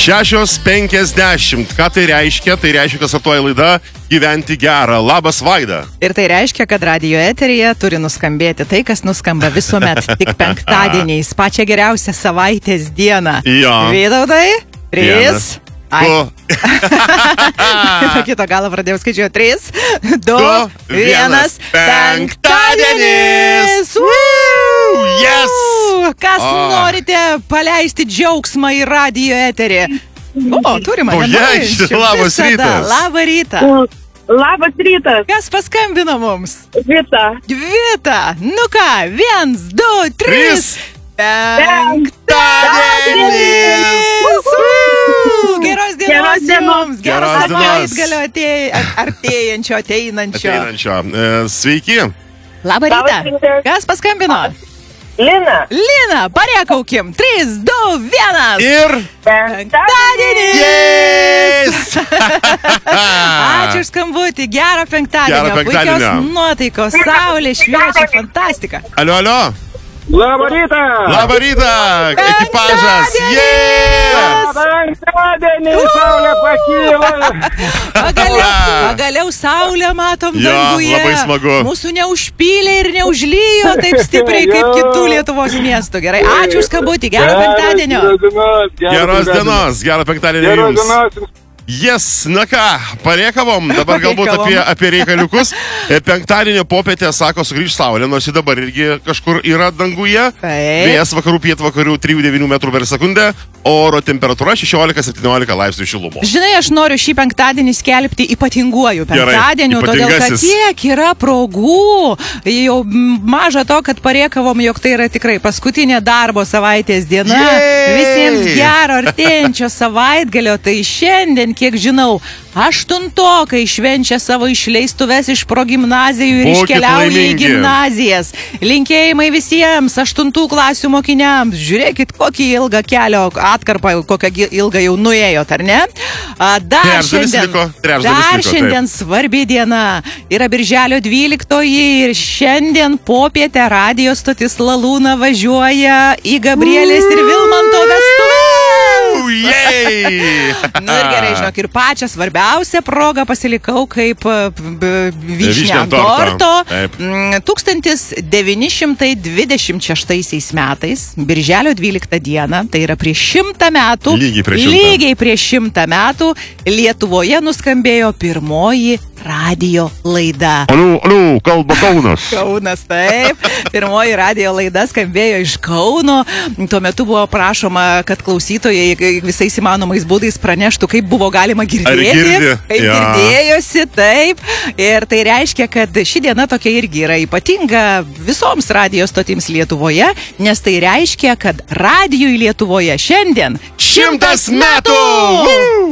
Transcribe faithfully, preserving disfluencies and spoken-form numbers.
šešios penkiasdešimt. Ką tai reiškia? Tai reiškia, kad startuoja laida Gyventi gerą. Labas, Vaida. Ir tai reiškia, kad radio eteryje turi nuskambėti tai, kas nuskamba visuomet tik penktadieniais, pačią geriausią savaitės dieną. Jo. Vytautai, trys. Du. Nuo kito galo pradėjau skaičiuoti. Trys, du, vienas. Penktadienis. Yes. Kas O. norite paleisti džiaugsmą į radio eterį? O, turime. O, jei, labas rytas. Labą rytą. Labas rytas. Kas paskambino mums? Vita. Vita. Nu ką, viens, du, trys. Penktadienis. Geros dienos jums. Geros Geros dienos. savaitgalio atėj- artėjančio, ateinančio. Ateinančio. E, Sveiki. Labą Labas rytą. rytas. Kas paskambino? Lina. Lina, parėkaukim. Trys, du, vienas. Ir... Penktadienis. Yes! Ačiū už skambutį. Gerą penktadienio. Gerą penktadienio. Puikios nuotaikos. Saulė šviečia. Fantastika. Alio, alio. Labą rytą! Labą rytą. Ekipažas. Yeah! Penktadienį saulė pakyla! Pagaliau, pagaliau saulę matom Jo, danguje. labai smagu. Mūsų neužpylė ir neužlyjo taip stipriai kaip kitų Lietuvos miestų. Gerai, ačiū už skambutį. Gerą penktadienio. Geros dienos. Gerą penktadienį Geros jums. dienos. Yes, na ką, parėkavom, dabar galbūt Parėkavom. apie, apie reikaliukus. E, Penktadienio popietę, sako, sugrįž saulė, nors ji dabar irgi kažkur yra danguje. Taip. Vėjas vakarų pietvakarių trijų devynių metrų per sekundę, oro temperatūra šešiolika septyniolika laipsnių šilumos. Žinai, aš noriu šį penktadienį skelbti ypatinguoju penktadieniu, todėl kad ypatingasis. tiek yra progų. Jau maža to, kad parėkavom, jog tai yra tikrai paskutinė darbo savaitės diena. Jej! Visiems gero artėjančio savaitgalio. Tai šiandien, kiek žinau, aštuntokai švenčia savo išleistuves iš progimnazijų ir Būkit iškeliauja į laimingi. gimnazijas. Linkėjimai visiems aštuntų klasių mokiniams. Žiūrėkit, kokį ilgą kelio atkarpą, kokią gi- ilgą jau nuėjot, ar ne? A, Dar Trečdalis šiandien, liko, trečdalis dar liko, šiandien svarbi diena. Yra birželio dvyliktoji ir šiandien popietę radio stotis Lalūna važiuoja į Gabrielės ir Vilmanto vestuvę. Jej! Nu ir gerai, žinok, ir pačią svarbiausią progą pasilikau kaip e, b- vyšnia Vyšnia ant ant torto. torto. Taip. Mm, tūkstantis devyni šimtai dvidešimt šeštaisiais metais, birželio dvyliktą dieną, tai yra prieš šimtą metų, Lygiai prieš šimtą. lygiai prieš šimtą metų Lietuvoje nuskambėjo pirmoji radio laida. Aliu, aliu, kalba Kaunas. Kaunas, taip. Pirmoji radio laida skambėjo iš Kauno. Tuo metu buvo prašoma, kad klausytojai visais įmanomais būdais praneštų, kaip buvo galima girdėti. Ar girdi? Kaip Jo. girdėjosi, taip. Ir tai reiškia, kad ši diena tokia irgi yra ypatinga visoms radio stotims Lietuvoje, nes tai reiškia, kad radijui Lietuvoje šiandien Šimtas metų!